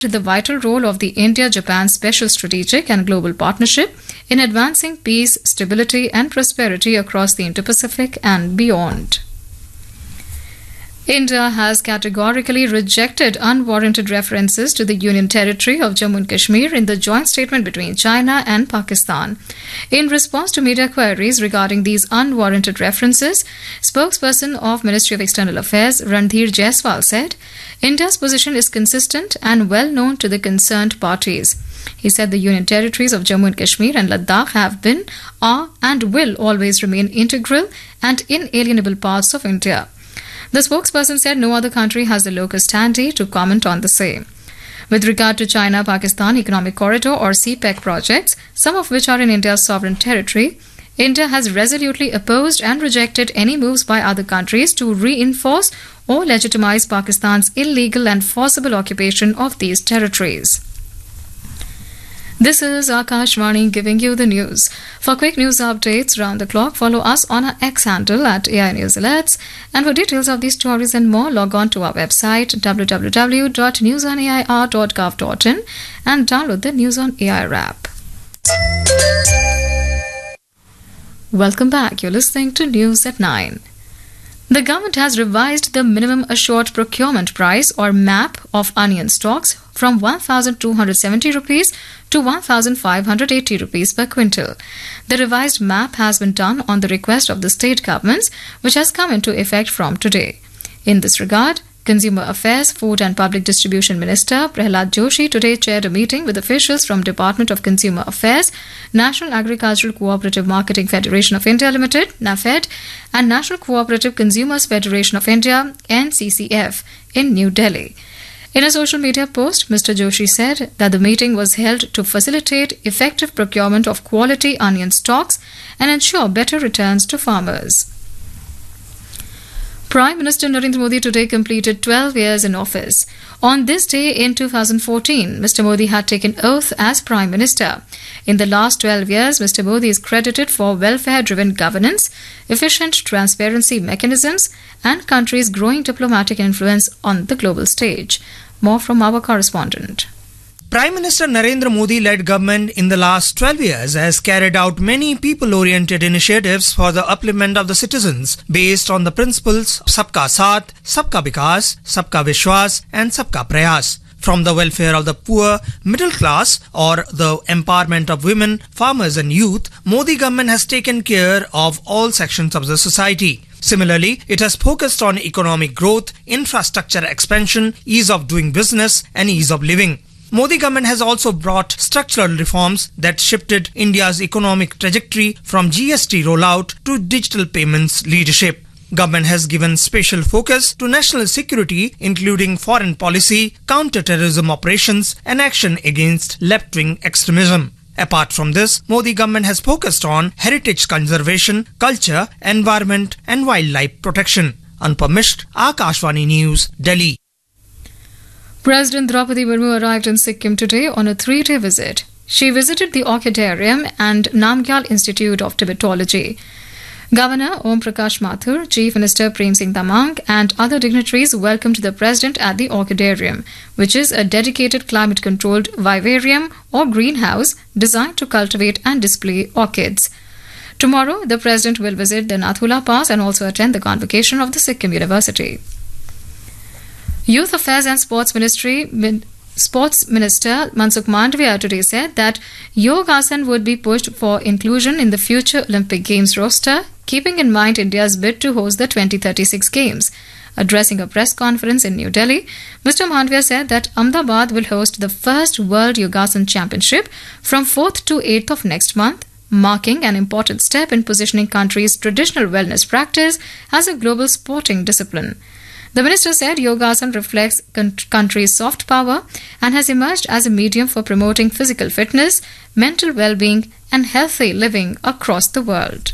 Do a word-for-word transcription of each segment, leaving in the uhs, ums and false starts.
the vital role of the India-Japan Special Strategic and Global Partnership in advancing peace, stability and prosperity across the Indo-Pacific and beyond. India has categorically rejected unwarranted references to the Union Territory of Jammu and Kashmir in the joint statement between China and Pakistan. In response to media queries regarding these unwarranted references, spokesperson of Ministry of External Affairs Randhir Jaiswal said, India's position is consistent and well known to the concerned parties. He said the Union Territories of Jammu and Kashmir and Ladakh have been, are and will always remain integral and inalienable parts of India. The spokesperson said no other country has the locus standi to comment on the same. With regard to China-Pakistan Economic Corridor or C PEC projects, some of which are in India's sovereign territory, India has resolutely opposed and rejected any moves by other countries to reinforce or legitimize Pakistan's illegal and forcible occupation of these territories. This is Akashvani giving you the news. For quick news updates round the clock, follow us on our X handle at A I News Alerts. And for details of these stories and more, log on to our website w w w dot news on a i r dot gov dot in and download the News on A I R app. Welcome back. You're listening to News at nine. The government has revised the minimum assured procurement price or M A P of onion stocks from one thousand two hundred seventy rupees to one thousand five hundred eighty rupees per quintal. The revised M A P has been done on the request of the state governments, which has come into effect from today. In this regard, Consumer Affairs, Food and Public Distribution Minister Prahlad Joshi today chaired a meeting with officials from Department of Consumer Affairs, National Agricultural Cooperative Marketing Federation of India Limited, NAFED, and National Cooperative Consumers Federation of India, N C C F, in New Delhi. In a social media post, Mister Joshi said that the meeting was held to facilitate effective procurement of quality onion stocks and ensure better returns to farmers. Prime Minister Narendra Modi today completed twelve years in office. On this day in two thousand fourteen, Mister Modi had taken oath as Prime Minister. In the last twelve years, Mister Modi is credited for welfare-driven governance, efficient transparency mechanisms, and country's growing diplomatic influence on the global stage. More from our correspondent. Prime Minister Narendra Modi-led government in the last twelve years has carried out many people-oriented initiatives for the upliftment of the citizens based on the principles Sabka Saath, Sabka Vikas, Sabka Vishwas and Sabka Prayas. From the welfare of the poor, middle class or the empowerment of women, farmers and youth, Modi government has taken care of all sections of the society. Similarly, it has focused on economic growth, infrastructure expansion, ease of doing business and ease of living. Modi government has also brought structural reforms that shifted India's economic trajectory from G S T rollout to digital payments leadership. Government has given special focus to national security, including foreign policy, counter-terrorism operations and action against left-wing extremism. Apart from this, Modi government has focused on heritage conservation, culture, environment and wildlife protection. Anupam Mishra, Akashvani News, Delhi. President Draupadi Murmu arrived in Sikkim today on a three-day visit. She visited the Orchidarium and Namgyal Institute of Tibetology. Governor Om Prakash Mathur, Chief Minister Prem Singh Tamang and other dignitaries welcomed the President at the Orchidarium, which is a dedicated climate-controlled vivarium or greenhouse designed to cultivate and display orchids. Tomorrow, the President will visit the Nathula Pass and also attend the convocation of the Sikkim University. Youth Affairs and Sports Ministry Sports Minister Mansukh Mandavia today said that Yogasan would be pushed for inclusion in the future Olympic Games roster, keeping in mind India's bid to host the twenty thirty-six Games. Addressing a press conference in New Delhi, Mister Mandavia said that Ahmedabad will host the first World Yogasan Championship from fourth to eighth of next month, marking an important step in positioning country's traditional wellness practice as a global sporting discipline. The minister said Yogasan reflects country's soft power and has emerged as a medium for promoting physical fitness, mental well-being and healthy living across the world.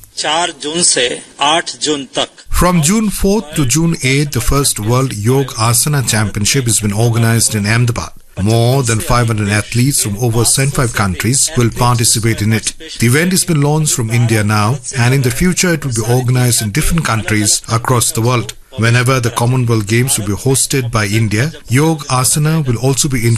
From June fourth to June eighth, the first World Yoga Asana Championship has been organized in Ahmedabad. More than five hundred athletes from over seventy-five countries will participate in it. The event has been launched from India now, and in the future it will be organized in different countries across the world. Whenever the Commonwealth Games will be hosted by India, Yoga Asana will also be included